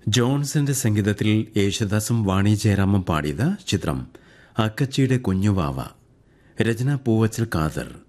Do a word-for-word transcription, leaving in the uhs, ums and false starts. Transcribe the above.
ജോൺസന്റെ സംഗീതത്തിൽ യേശുദാസും വാണി ജയറാമും പാടിയത് ചിത്രം അക്കച്ചിയുടെ കുഞ്ഞുവാവ. രചന പൂവച്ചൽ ഖാദർ.